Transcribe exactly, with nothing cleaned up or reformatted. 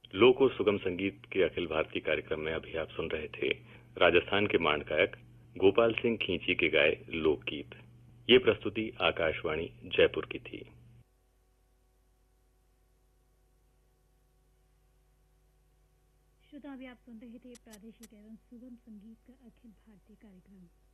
लोक और सुगम संगीत के अखिल भारतीय कार्यक्रम में अभी आप सुन रहे थे राजस्थान के मांड गायक गोपाल सिंह खींची के गाए लोकगीत। ये प्रस्तुति आकाशवाणी जयपुर की थी। श्रोता, अभी आप सुन रहे थे प्रादेशिक एवं सुगम संगीत का अखिल भारतीय कार्यक्रम।